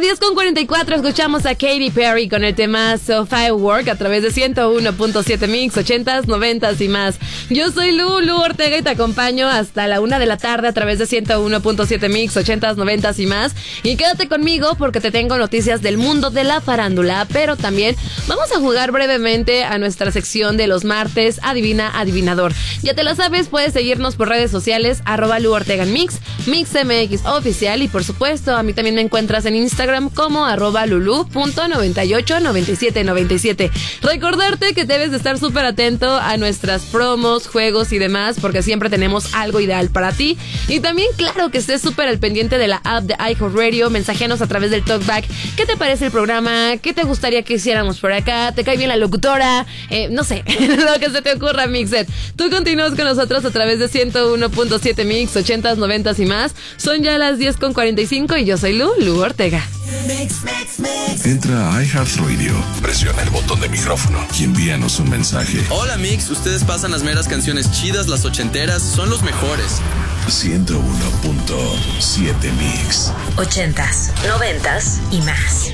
10:44 escuchamos a Katy Perry con el tema So Firework a través de 101.7 Mix, 80s, 90s y más. Yo soy Lu Ortega y te acompaño hasta la 1 de la tarde a través de 101.7 Mix, 80s, 90s y más. Y quédate conmigo porque te tengo noticias del mundo de la farándula, pero también vamos a jugar brevemente a nuestra sección de los martes Adivina Adivinador. Ya te lo sabes, puedes seguirnos por redes sociales, @Lu Ortega en Mix, MixMX Oficial, y por supuesto a mí también me encuentras en Instagram como @lulu.989797. Recordarte que debes de estar súper atento a nuestras promos, juegos y demás, porque siempre tenemos algo ideal para ti. Y también, claro, que estés súper al pendiente de la app de iHeartRadio. Mensajeanos a través del TalkBack. ¿Qué te parece el programa? ¿Qué te gustaría que hiciéramos por acá? ¿Te cae bien la locutora? No sé, lo que se te ocurra, Mixet. Tú continúas con nosotros a través de 101.7 Mix, 80s, 90s y más. Son ya las 10:45 y yo soy Lu Ortega. Entra a iHeartRadio, presiona el botón de micrófono y envíanos un mensaje. Hola Mix, ustedes pasan las meras canciones chidas, las ochenteras, son los mejores. 101.7 Mix, 80s, 90s y más.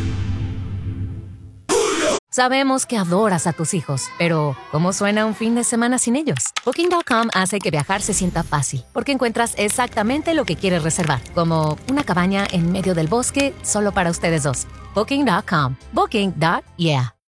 Sabemos que adoras a tus hijos, pero ¿cómo suena un fin de semana sin ellos? Booking.com hace que viajar se sienta fácil, porque encuentras exactamente lo que quieres reservar, como una cabaña en medio del bosque solo para ustedes dos. Booking.com. Booking.yeah.